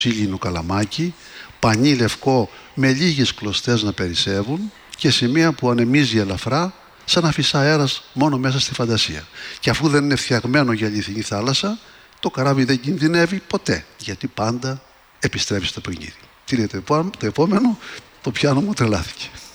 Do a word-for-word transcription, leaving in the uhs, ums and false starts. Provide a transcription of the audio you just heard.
ξύλινο καλαμάκι, πανί λευκό με λίγες κλωστές να περισσεύουν και σημεία που ανεμίζει ελαφρά σαν να φυσά αέρας μόνο μέσα στη φαντασία. Και αφού δεν είναι φτιαγμένο για αληθινή θάλασσα, το καράβι δεν κινδυνεύει ποτέ, γιατί πάντα επιστρέφει στο παιχνίδι. Τι λέτε το επόμενο, το πιάνο μου τρελάθηκε.